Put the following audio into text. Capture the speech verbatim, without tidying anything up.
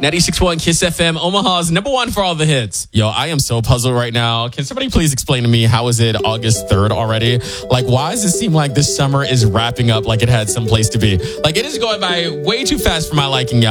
ninety-six point one Kiss F M, Omaha's number one for all the hits. Yo, I am so puzzled right now. Can somebody please explain to me, how is it August third already? Like, why does it seem like this summer is wrapping up like it had some place to be? Like, it is going by way too fast for my liking, y'all.